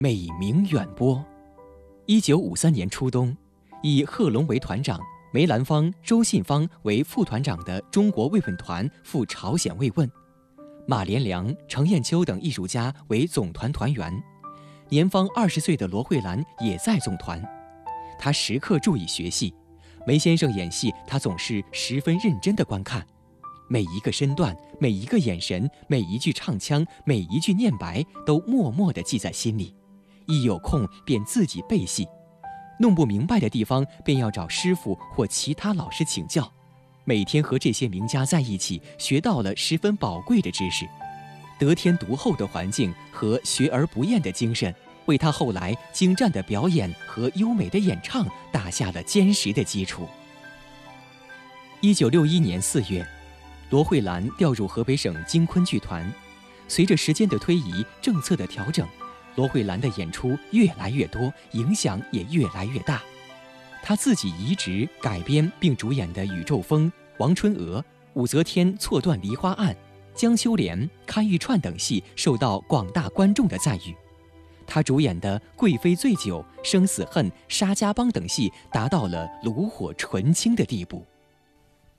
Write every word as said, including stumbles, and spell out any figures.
美名远播。一九五三年初冬，以贺龙为团长，梅兰芳、周信芳为副团长的中国慰问团赴朝鲜慰问，马连良、程砚秋等艺术家为总团团员，年方二十岁的罗慧兰也在总团。他时刻注意学戏，梅先生演戏，他总是十分认真地观看，每一个身段、每一个眼神、每一句唱腔、每一句念白，都默默地记在心里。一有空便自己背戏，弄不明白的地方便要找师傅或其他老师请教。每天和这些名家在一起，学到了十分宝贵的知识。得天独厚的环境和学而不厌的精神，为他后来精湛的表演和优美的演唱打下了坚实的基础。一九六一年四月，罗慧兰调入河北省京昆剧团。随着时间的推移，政策的调整，罗慧兰的演出越来越多，影响也越来越大。她自己移植、改编并主演的《宇宙风》《王春娥》《武则天错断梨花案》《江秋莲》《看玉串》等戏受到广大观众的赞誉。她主演的《贵妃醉酒》《生死恨》《沙家浜》等戏达到了炉火纯青的地步。